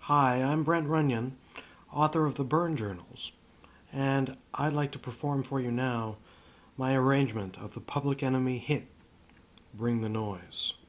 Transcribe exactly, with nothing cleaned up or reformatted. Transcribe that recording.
Hi, I'm Brent Runyon, author of the Burn Journals, and I'd like to perform for you now my arrangement of the Public Enemy hit, Bring the Noise.